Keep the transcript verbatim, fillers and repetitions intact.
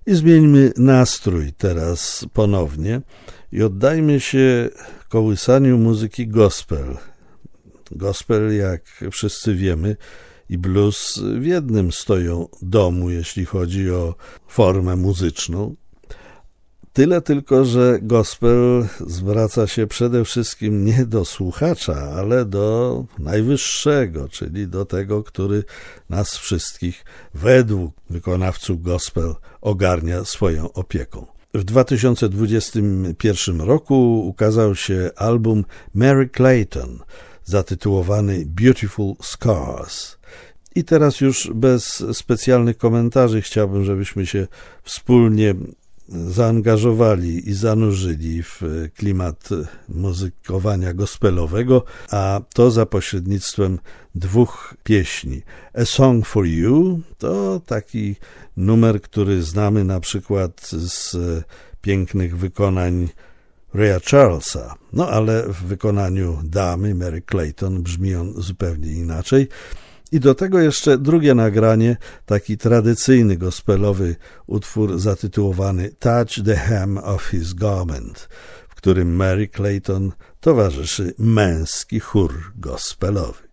I zmieńmy nastrój teraz ponownie i oddajmy się kołysaniu muzyki gospel. Gospel, jak wszyscy wiemy, i blues w jednym stoją domu, jeśli chodzi o formę muzyczną. Tyle tylko, że gospel zwraca się przede wszystkim nie do słuchacza, ale do najwyższego, czyli do tego, który nas wszystkich według wykonawców gospel ogarnia swoją opieką. W dwa tysiące dwudziestym pierwszym roku ukazał się album Merry Clayton, zatytułowany Beautiful Scars. I teraz już bez specjalnych komentarzy chciałbym, żebyśmy się wspólnie zaangażowali i zanurzyli w klimat muzykowania gospelowego, a to za pośrednictwem dwóch pieśni. A Song for You to taki numer, który znamy na przykład z pięknych wykonań Raya Charlesa, no ale w wykonaniu damy Merry Clayton brzmi on zupełnie inaczej. I do tego jeszcze drugie nagranie, taki tradycyjny gospelowy utwór zatytułowany Touch the Hem of His Garment, w którym Merry Clayton towarzyszy męski chór gospelowy.